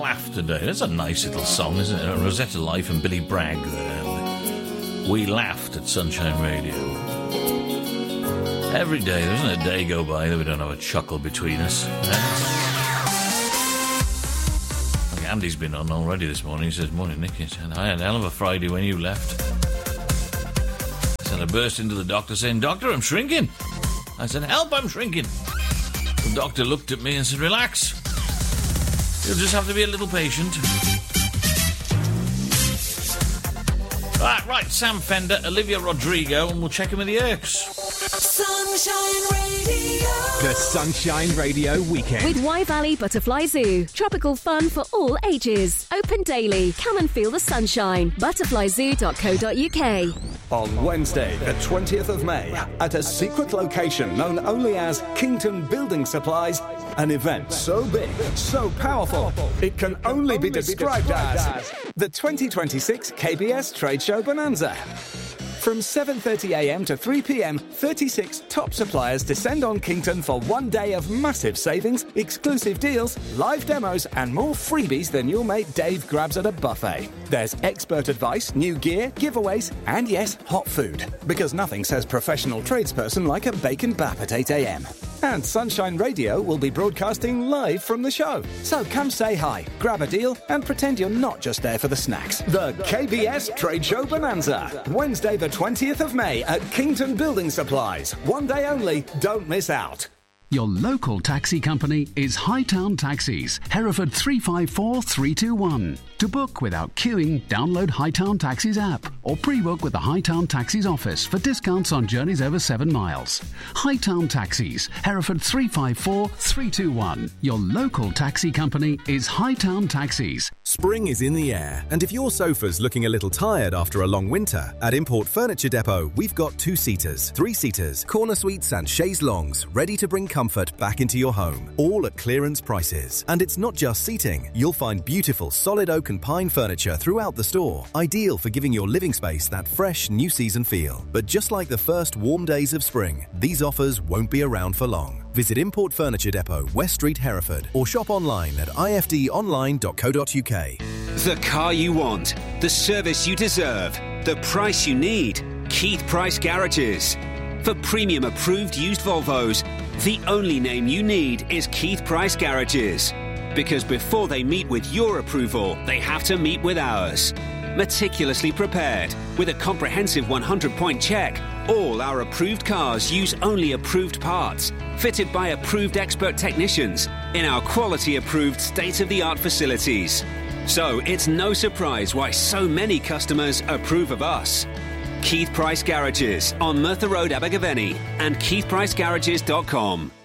laugh today. That's a nice little song, isn't it? Rosetta Life and Billy Bragg there. We laughed at Sunshine Radio. Every day, there isn't a day go by that we don't have a chuckle between us. Like Andy's been on already this morning. He says, "Morning, Nick." He said, "I had a hell of a Friday when you left." I burst into the doctor saying, "Doctor, I'm shrinking." I said, "Help, I'm shrinking." The doctor looked at me and said, "Relax. You'll just have to be a little patient." Right, Sam Fender, Olivia Rodrigo, and we'll check in with the Erks. Sunshine Radio. The Sunshine Radio Weekend. With Y Valley Butterfly Zoo. Tropical fun for all ages. Open daily. Come and feel the sunshine. Butterflyzoo.co.uk. On Wednesday, the 20th of May, at a secret location known only as Kington Building Supplies, an event so big, so powerful, it can only be described as the 2026 KBS Trade Show Bonanza. From 7:30am to 3pm, 36 top suppliers descend on Kington for one day of massive savings, exclusive deals, live demos, and more freebies than your mate Dave grabs at a buffet. There's expert advice, new gear, giveaways, and yes, hot food. Because nothing says professional tradesperson like a bacon bap at 8am. And Sunshine Radio will be broadcasting live from the show. So come say hi, grab a deal, and pretend you're not just there for the snacks. The KBS Trade Show Bonanza. Wednesday the 20th of May at Kington Building Supplies. One day only. Don't miss out. Your local taxi company is Hightown Taxis, Hereford 354321. To book without queuing, download Hightown Taxis app or pre-book with the Hightown Taxis office for discounts on journeys over 7 miles. Hightown Taxis, Hereford 354321. Your local taxi company is Hightown Taxis. Spring is in the air, and if your sofa's looking a little tired after a long winter, at Import Furniture Depot, we've got 2-seaters, 3-seaters, corner suites and chaise longues ready to bring comfort back into your home, all at clearance prices. And it's not just seating. You'll find beautiful solid oak and pine furniture throughout the store, ideal for giving your living space that fresh new season feel. But just like the first warm days of spring, these offers won't be around for long. Visit Import Furniture Depot, West Street, Hereford, or shop online at ifdonline.co.uk. The car you want, the service you deserve, the price you need. Keith Price Garages. For premium approved used Volvos, the only name you need is Keith Price Garages. Because before they meet with your approval, they have to meet with ours. Meticulously prepared, with a comprehensive 100-point check, all our approved cars use only approved parts, fitted by approved expert technicians, in our quality-approved state-of-the-art facilities. So it's no surprise why so many customers approve of us. Keith Price Garages on Merthyr Road, Abergavenny, and keithpricegarages.com.